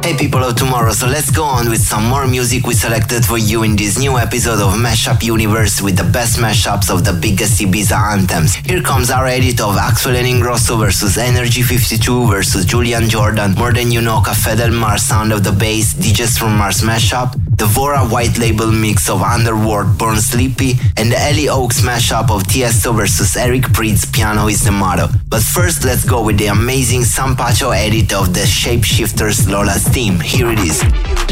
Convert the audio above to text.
Hey people of tomorrow, so let's go on with some more music we selected for you in this new episode of Mashup Universe with the best mashups of the biggest Ibiza anthems. Here comes our edit of Axwell and Ingrosso versus Energy 52 versus Julian Jordan, More Than You Know, Café Del Mar, Sound of the Bass, DJs from Mars mashup, the Vora white label mix of Underworld, Born Sleepy, and the Ellie Oaks mashup of Tiesto versus Eric Prydz, Piano is the Motto. But first, let's go with the amazing Sampacho edit of the Shapeshifters Lola's theme. Here it is.